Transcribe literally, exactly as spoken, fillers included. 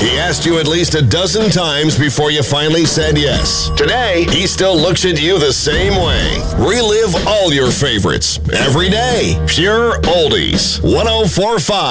He asked you at least a dozen times before you finally said yes. Today, he still looks at you the same way. Relive all your favorites every day. Pure Oldies. one oh four point five